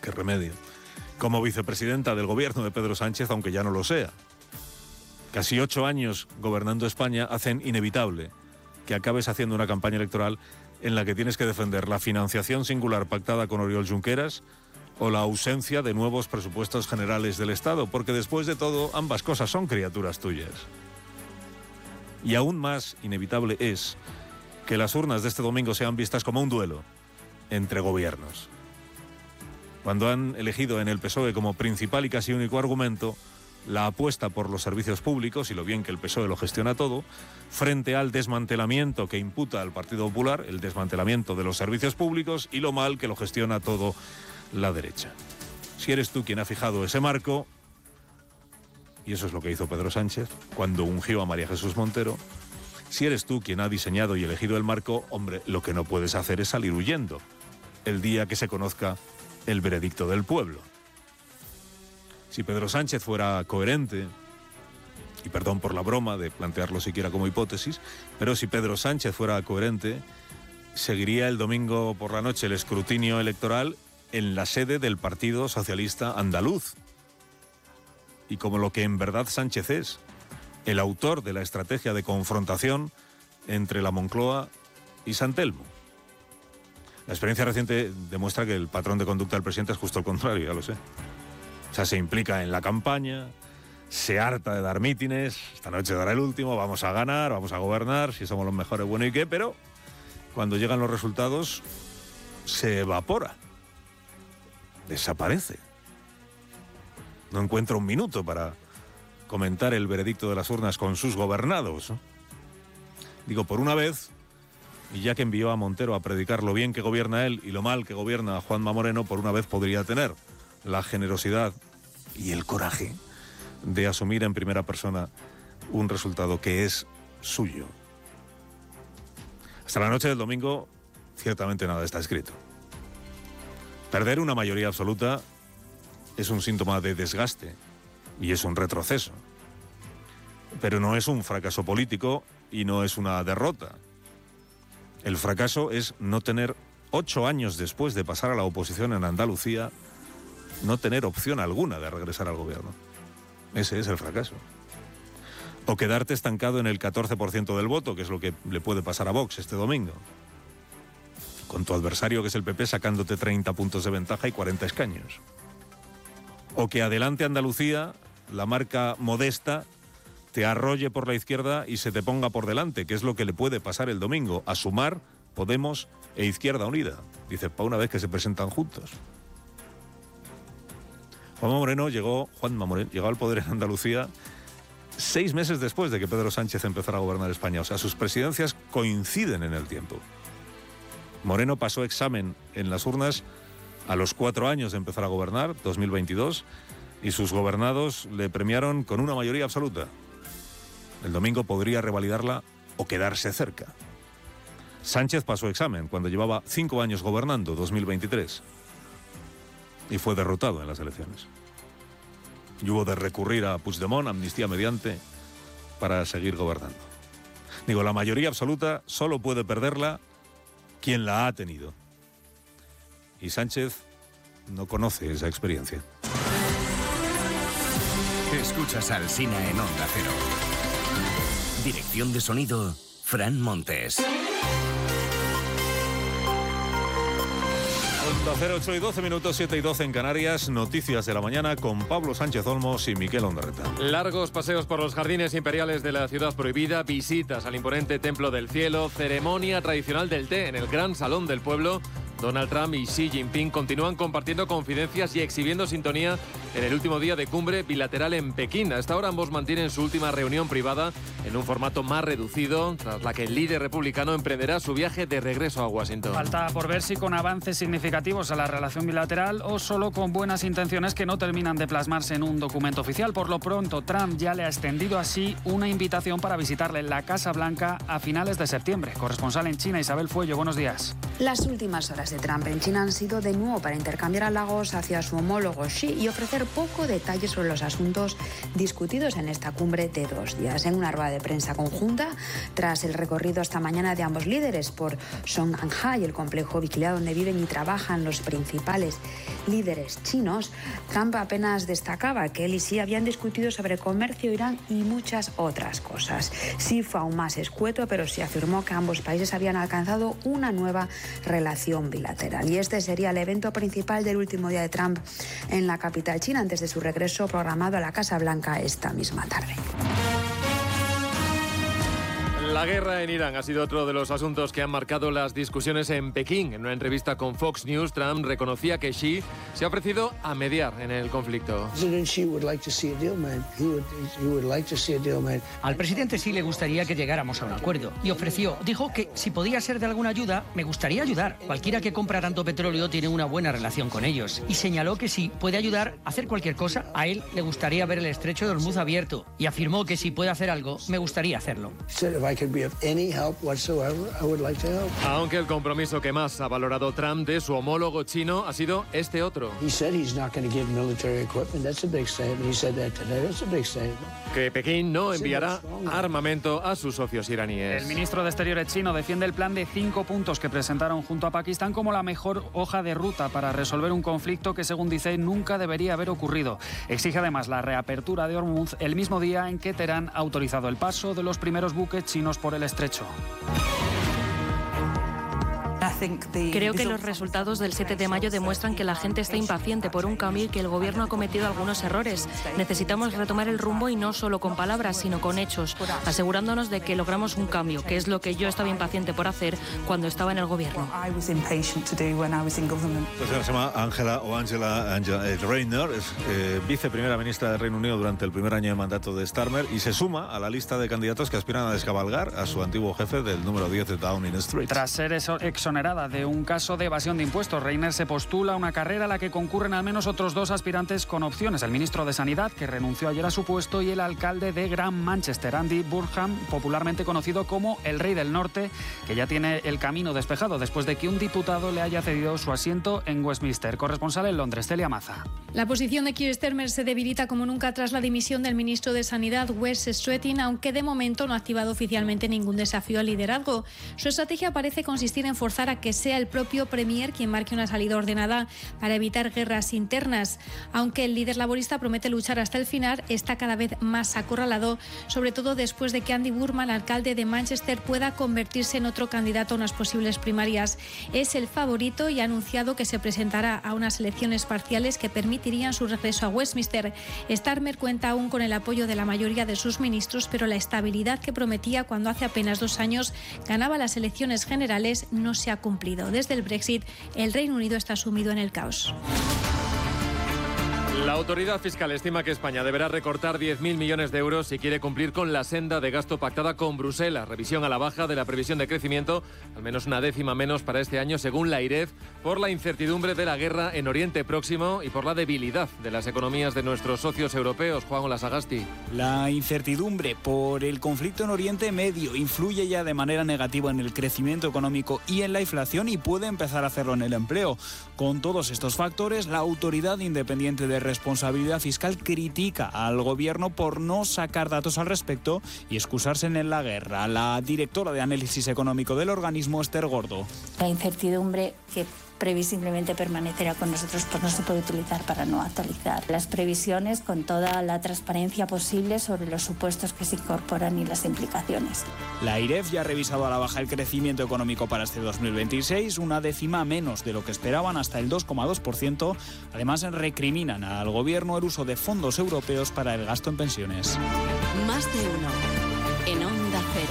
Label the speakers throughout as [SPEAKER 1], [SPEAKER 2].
[SPEAKER 1] qué remedio, como vicepresidenta del gobierno de Pedro Sánchez, aunque ya no lo sea. Casi 8 años gobernando España hacen inevitable que acabes haciendo una campaña electoral en la que tienes que defender la financiación singular pactada con Oriol Junqueras o la ausencia de nuevos presupuestos generales del Estado, porque después de todo ambas cosas son criaturas tuyas. Y aún más inevitable es que las urnas de este domingo sean vistas como un duelo entre gobiernos. Cuando han elegido en el PSOE como principal y casi único argumento la apuesta por los servicios públicos y lo bien que el PSOE lo gestiona todo, frente al desmantelamiento que imputa al Partido Popular, el desmantelamiento de los servicios públicos y lo mal que lo gestiona todo la derecha. Si eres tú quien ha fijado ese marco, y eso es lo que hizo Pedro Sánchez cuando ungió a María Jesús Montero, si eres tú quien ha diseñado y elegido el marco, hombre, lo que no puedes hacer es salir huyendo el día que se conozca el veredicto del pueblo. Si Pedro Sánchez fuera coherente, y perdón por la broma de plantearlo siquiera como hipótesis, pero si Pedro Sánchez fuera coherente, seguiría el domingo por la noche el escrutinio electoral en la sede del Partido Socialista Andaluz. Y como lo que en verdad Sánchez es, el autor de la estrategia de confrontación entre la Moncloa y San Telmo. La experiencia reciente demuestra que el patrón de conducta del presidente es justo el contrario, ya lo sé. O sea, se implica en la campaña, se harta de dar mítines, esta noche dará el último, vamos a ganar, vamos a gobernar, si somos los mejores, bueno y qué, pero cuando llegan los resultados se evapora, desaparece. No encuentra un minuto para comentar el veredicto de las urnas con sus gobernados, ¿no? Digo, por una vez, y ya que envió a Montero a predicar lo bien que gobierna él y lo mal que gobierna Juanma Moreno, por una vez podría tener la generosidad y el coraje de asumir en primera persona un resultado que es suyo. Hasta la noche del domingo, ciertamente nada está escrito. Perder una mayoría absoluta es un síntoma de desgaste y es un retroceso. Pero no es un fracaso político y no es una derrota. El fracaso es no tener, 8 años después de pasar a la oposición en Andalucía, no tener opción alguna de regresar al gobierno. Ese es el fracaso. O quedarte estancado en el 14% del voto, que es lo que le puede pasar a Vox este domingo. Con tu adversario, que es el PP, sacándote 30 puntos de ventaja y 40 escaños. O que adelante Andalucía, la marca modesta, te arrolle por la izquierda y se te ponga por delante, que es lo que le puede pasar el domingo a Sumar, Podemos e Izquierda Unida. Dice, para una vez que se presentan juntos. Juanma Moreno llegó al poder en Andalucía 6 meses después de que Pedro Sánchez empezara a gobernar España. O sea, sus presidencias coinciden en el tiempo. Moreno pasó examen en las urnas a los 4 años de empezar a gobernar, 2022, y sus gobernados le premiaron con una mayoría absoluta. El domingo podría revalidarla o quedarse cerca. Sánchez pasó examen cuando llevaba 5 años gobernando, 2023, y fue derrotado en las elecciones. Y hubo de recurrir a Puigdemont, amnistía mediante, para seguir gobernando. Digo, la mayoría absoluta solo puede perderla quien la ha tenido. Y Sánchez no conoce esa experiencia.
[SPEAKER 2] Escuchas al Alsina en Onda Cero. Dirección de sonido, Fran Montes.
[SPEAKER 1] Onda Cero, 8 y 12 minutos, 7 y 12 en Canarias. Noticias de la mañana con Pablo Sánchez Olmos y Miquel Ondarreta.
[SPEAKER 3] Largos paseos por los jardines imperiales de la ciudad prohibida, visitas al imponente Templo del Cielo, ceremonia tradicional del té en el gran salón del pueblo. Donald Trump y Xi Jinping continúan compartiendo confidencias y exhibiendo sintonía en el último día de cumbre bilateral en Pekín. A esta hora ambos mantienen su última reunión privada en un formato más reducido, tras la que el líder republicano emprenderá su viaje de regreso a Washington.
[SPEAKER 4] Falta por ver si con avances significativos a la relación bilateral o solo con buenas intenciones que no terminan de plasmarse en un documento oficial. Por lo pronto, Trump ya le ha extendido así una invitación para visitarle en la Casa Blanca a finales de septiembre. Corresponsal en China, Isabel Fuello, buenos días.
[SPEAKER 5] Las últimas horas visitas de Trump en China han sido de nuevo para intercambiar halagos hacia su homólogo Xi y ofrecer poco detalle sobre los asuntos discutidos en esta cumbre de 2 días. En una rueda de prensa conjunta, tras el recorrido esta mañana de ambos líderes por Shanghái, el complejo vigilado donde viven y trabajan los principales líderes chinos, Trump apenas destacaba que él y Xi habían discutido sobre comercio, Irán y muchas otras cosas. Xi fue aún más escueto, pero sí afirmó que ambos países habían alcanzado una nueva relación bilateral. Y este sería el evento principal del último día de Trump en la capital china, antes de su regreso programado a la Casa Blanca esta misma tarde.
[SPEAKER 3] La guerra en Irán ha sido otro de los asuntos que han marcado las discusiones en Pekín. En una entrevista con Fox News, Trump reconocía que Xi se ha ofrecido a mediar en el conflicto.
[SPEAKER 6] Al presidente Xi le gustaría que llegáramos a un acuerdo y dijo que si podía ser de alguna ayuda, me gustaría ayudar. Cualquiera que compra tanto petróleo tiene una buena relación con ellos. Y señaló que si puede ayudar a hacer cualquier cosa, a él le gustaría ver el estrecho de Hormuz abierto. Y afirmó que si puede hacer algo, me gustaría hacerlo.
[SPEAKER 3] Aunque el compromiso que más ha valorado Trump de su homólogo chino ha sido este otro. Que Pekín no enviará armamento a sus socios iraníes.
[SPEAKER 4] El ministro de Exteriores chino defiende el plan de 5 puntos que presentaron junto a Pakistán como la mejor hoja de ruta para resolver un conflicto que, según dice, nunca debería haber ocurrido. Exige además la reapertura de Hormuz el mismo día en que Teherán ha autorizado el paso de los primeros buques chinos por el estrecho.
[SPEAKER 7] Creo que los resultados del 7 de mayo demuestran que la gente está impaciente por un cambio y que el gobierno ha cometido algunos errores. Necesitamos retomar el rumbo y no solo con palabras, sino con hechos, asegurándonos de que logramos un cambio, que es lo que yo estaba impaciente por hacer cuando estaba en el gobierno.
[SPEAKER 1] Se llama Angela Rayner, es viceprimera ministra del Reino Unido durante el primer año de mandato de Starmer y se suma a la lista de candidatos que aspiran a descabalgar a su antiguo jefe del número 10 de Downing Street.
[SPEAKER 4] Tras ser exonerada de un caso de evasión de impuestos, Rayner se postula a una carrera a la que concurren al menos otros 2 aspirantes con opciones: el ministro de Sanidad, que renunció ayer a su puesto, y el alcalde de Gran Manchester, Andy Burnham, popularmente conocido como el Rey del Norte, que ya tiene el camino despejado después de que un diputado le haya cedido su asiento en Westminster. Corresponsal en Londres, Celia Maza.
[SPEAKER 8] La posición de Keir Starmer se debilita como nunca tras la dimisión del ministro de Sanidad, Wes Streeting, aunque de momento no ha activado oficialmente ningún desafío al liderazgo. Su estrategia parece consistir en forzar a que sea el propio Premier quien marque una salida ordenada para evitar guerras internas. Aunque el líder laborista promete luchar hasta el final, está cada vez más acorralado, sobre todo después de que Andy Burnham, alcalde de Manchester, pueda convertirse en otro candidato a unas posibles primarias. Es el favorito y ha anunciado que se presentará a unas elecciones parciales que permitirían su regreso a Westminster. Starmer cuenta aún con el apoyo de la mayoría de sus ministros, pero la estabilidad que prometía cuando hace apenas 2 años ganaba las elecciones generales no se ha cumplido. Desde el Brexit, el Reino Unido está sumido en el caos.
[SPEAKER 3] La autoridad fiscal estima que España deberá recortar 10.000 millones de euros si quiere cumplir con la senda de gasto pactada con Bruselas. Revisión a la baja de la previsión de crecimiento, al menos una décima menos para este año, según la IREF, por la incertidumbre de la guerra en Oriente Próximo y por la debilidad de las economías de nuestros socios europeos. Juan Olasagasti.
[SPEAKER 9] La incertidumbre por el conflicto en Oriente Medio influye ya de manera negativa en el crecimiento económico y en la inflación y puede empezar a hacerlo en el empleo. Con todos estos factores, la Autoridad Independiente de Responsabilidad Fiscal critica al gobierno por no sacar datos al respecto y excusarse en la guerra. La directora de análisis económico del organismo, Esther Gordo.
[SPEAKER 10] La incertidumbre que previsiblemente permanecerá con nosotros, pues no se puede utilizar para no actualizar las previsiones con toda la transparencia posible sobre los supuestos que se incorporan y las implicaciones.
[SPEAKER 9] La IREF ya ha revisado a la baja el crecimiento económico para este 2026, una décima menos de lo que esperaban, hasta el 2,2%. Además, recriminan al gobierno el uso de fondos europeos para el gasto en pensiones.
[SPEAKER 11] Más de uno en Onda Cero.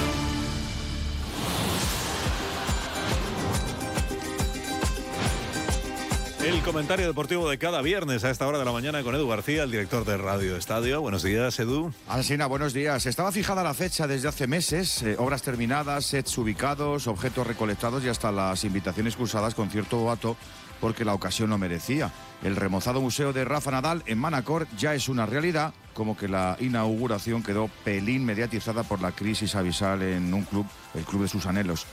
[SPEAKER 1] El comentario deportivo de cada viernes a esta hora de la mañana con Edu García, el director de Radio Estadio. Buenos días, Edu.
[SPEAKER 12] Alsina, buenos días. Estaba fijada la fecha desde hace meses, obras terminadas, sets ubicados, objetos recolectados y hasta las invitaciones cursadas con cierto boato porque la ocasión lo merecía. El remozado museo de Rafa Nadal en Manacor ya es una realidad, como que la inauguración quedó pelín mediatizada por la crisis abisal en un club, el club de sus anhelos.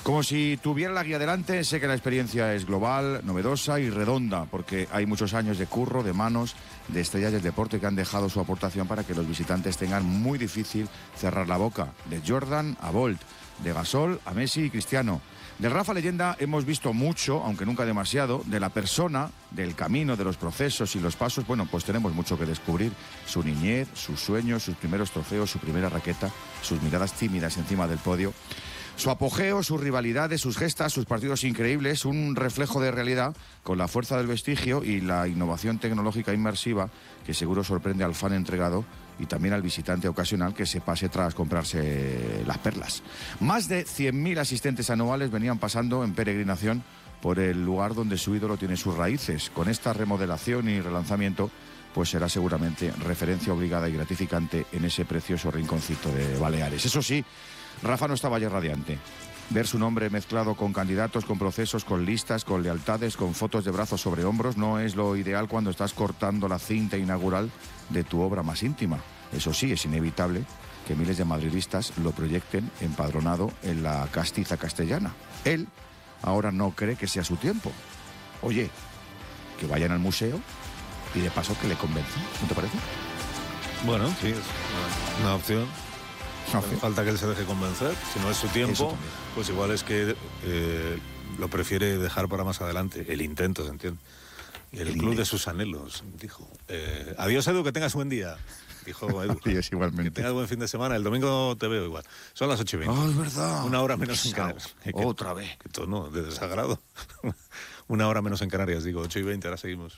[SPEAKER 12] Como si tuviera la guía delante, sé que la experiencia es global, novedosa y redonda, porque hay muchos años de curro, de manos, de estrellas del deporte que han dejado su aportación para que los visitantes tengan muy difícil cerrar la boca. De Jordan a Bolt, de Gasol a Messi y Cristiano. Del Rafa leyenda hemos visto mucho, aunque nunca demasiado, de la persona, del camino, de los procesos y los pasos. Bueno, pues tenemos mucho que descubrir. Su niñez, sus sueños, sus primeros trofeos, su primera raqueta, sus miradas tímidas encima del podio. Su apogeo, sus rivalidades, sus gestas, sus partidos increíbles, un reflejo de realidad con la fuerza del vestigio y la innovación tecnológica inmersiva que seguro sorprende al fan entregado y también al visitante ocasional que se pase tras comprarse las perlas. Más de 100.000 asistentes anuales venían pasando en peregrinación por el lugar donde su ídolo tiene sus raíces. Con esta remodelación y relanzamiento, pues será seguramente referencia obligada y gratificante en ese precioso rinconcito de Baleares. Eso sí, Rafa no estaba ya radiante. Ver su nombre mezclado con candidatos, con procesos, con listas, con lealtades, con fotos de brazos sobre hombros, no es lo ideal cuando estás cortando la cinta inaugural de tu obra más íntima. Eso sí, es inevitable que miles de madridistas lo proyecten empadronado en la castiza castellana. Él ahora no cree que sea su tiempo. Oye, que vayan al museo y de paso que le convenzan, ¿no te parece?
[SPEAKER 1] Bueno, sí, es una opción. No hace falta que él se deje convencer. Si no es su tiempo, pues igual es que lo prefiere dejar para más adelante. El intento, ¿se entiende? El club de sus anhelos, dijo. Adiós, Edu, que tengas buen día, dijo Edu.
[SPEAKER 12] Adiós, igualmente.
[SPEAKER 1] Que tengas buen fin de semana. El domingo te veo igual. Son las 8:20.
[SPEAKER 12] Oh, es verdad.
[SPEAKER 1] Una hora menos en Canarias.
[SPEAKER 12] Otra vez.
[SPEAKER 1] Que todo no, de desagrado. Una hora menos en Canarias, digo. 8:20, ahora seguimos.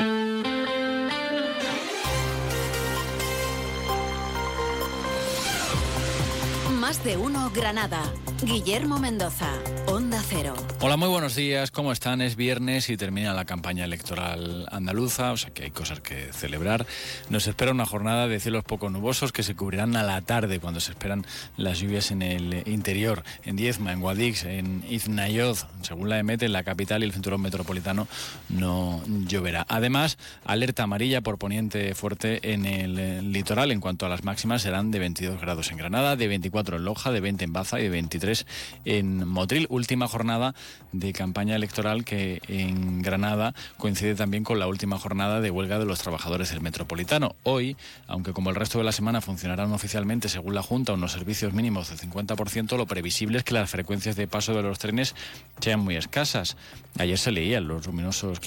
[SPEAKER 11] Más de uno Granada. Guillermo Mendoza, Onda Cero.
[SPEAKER 13] Hola, muy buenos días. ¿Cómo están? Es viernes y termina la campaña electoral andaluza, o sea que hay cosas que celebrar. Nos espera una jornada de cielos poco nubosos que se cubrirán a la tarde cuando se esperan las lluvias en el interior, en Diezma, en Guadix, en Iznayoz. Según la EMET, en la capital y el cinturón metropolitano no lloverá. Además, alerta amarilla por poniente fuerte en el litoral. En cuanto a las máximas, serán de 22 grados en Granada, de 24 en Loja, de 20 en Baza y de 23 en Motril. Última jornada de campaña electoral que en Granada coincide también con la última jornada de huelga de los trabajadores del Metropolitano. Hoy, aunque como el resto de la semana funcionarán oficialmente según la Junta unos servicios mínimos del 50%, lo previsible es que las frecuencias de paso de los trenes sean muy escasas. Ayer se leían los luminosos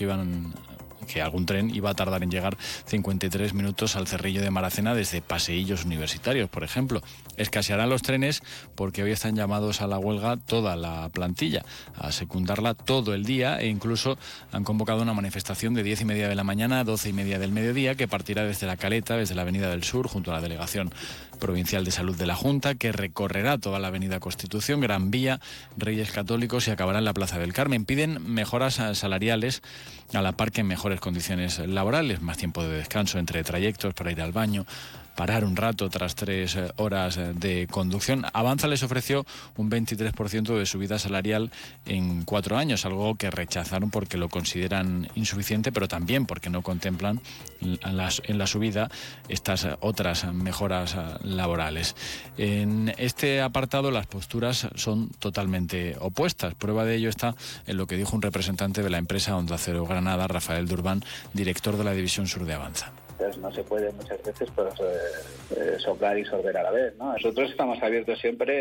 [SPEAKER 13] que algún tren iba a tardar en llegar 53 minutos al Cerrillo de Maracena desde Paseillos Universitarios, por ejemplo. Escasearán los trenes porque hoy están llamados a la huelga toda la plantilla, a secundarla todo el día, e incluso han convocado una manifestación de 10:30 de la mañana a 12:30 del mediodía que partirá desde La Caleta, desde la Avenida del Sur, junto a la Delegación Provincial de Salud de la Junta, que recorrerá toda la Avenida Constitución, Gran Vía, Reyes Católicos y acabará en la Plaza del Carmen. Piden mejoras salariales a la par que mejores condiciones laborales, más tiempo de descanso entre trayectos para ir al baño, parar un rato tras 3 horas de conducción. Avanza les ofreció un 23% de subida salarial en 4 años, algo que rechazaron porque lo consideran insuficiente, pero también porque no contemplan en la subida estas otras mejoras laborales. En este apartado las posturas son totalmente opuestas. Prueba de ello está en lo que dijo un representante de la empresa Onda Cero Granada, Rafael Durbán, director de la División Sur de Avanza.
[SPEAKER 14] Entonces no se puede muchas veces soplar y sorber a la vez, ¿no? Nosotros estamos abiertos siempre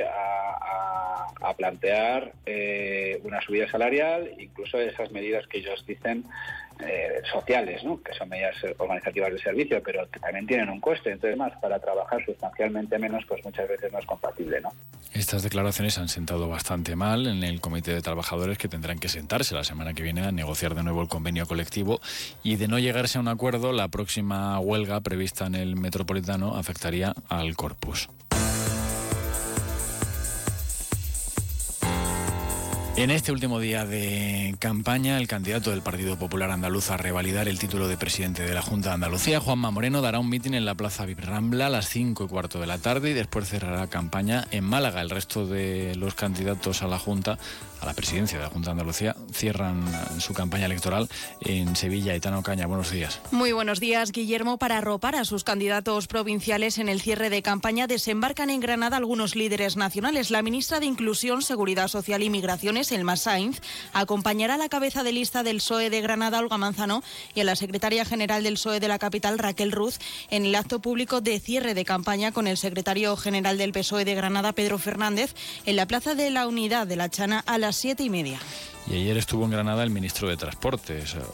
[SPEAKER 14] a plantear una subida salarial, incluso esas medidas que ellos dicen sociales, ¿no? Que son medidas organizativas de servicio, pero que también tienen un coste. Entonces, más para trabajar sustancialmente menos, pues muchas veces no es compatible, ¿no?
[SPEAKER 13] Estas declaraciones han sentado bastante mal en el Comité de Trabajadores, que tendrán que sentarse la semana que viene a negociar de nuevo el convenio colectivo, y de no llegarse a un acuerdo, la próxima huelga prevista en el Metropolitano afectaría al Corpus. En este último día de campaña, el candidato del Partido Popular Andaluz a revalidar el título de presidente de la Junta de Andalucía, Juanma Moreno, dará un mitin en la Plaza Rambla a las 5:15 de la tarde y después cerrará campaña en Málaga. El resto de los candidatos a la Junta, a la presidencia de la Junta de Andalucía, cierran su campaña electoral en Sevilla. Aitana Ocaña, buenos días.
[SPEAKER 15] Muy buenos días, Guillermo. Para arropar a sus candidatos provinciales en el cierre de campaña, desembarcan en Granada algunos líderes nacionales. La ministra de Inclusión, Seguridad Social y Migraciones, Elma Sainz, acompañará a la cabeza de lista del PSOE de Granada, Olga Manzano, y a la secretaria general del PSOE de la capital, Raquel Ruz, en el acto público de cierre de campaña con el secretario general del PSOE de Granada, Pedro Fernández, en la Plaza de la Unidad de la Chana a las 7:30.
[SPEAKER 13] Y ayer estuvo en Granada el ministro de Transportes,